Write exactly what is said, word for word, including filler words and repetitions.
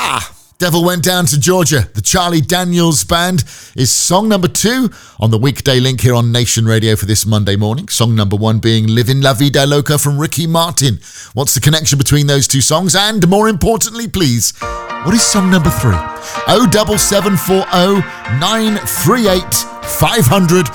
Ha! Devil Went Down to Georgia. The Charlie Daniels Band is song number two on the weekday link here on Nation Radio for this Monday morning. Song number one being Livin' La Vida Loca from Ricky Martin. What's the connection between those two songs? And more importantly, please, what is song number three? oh seven seven four oh nine three eight five hundred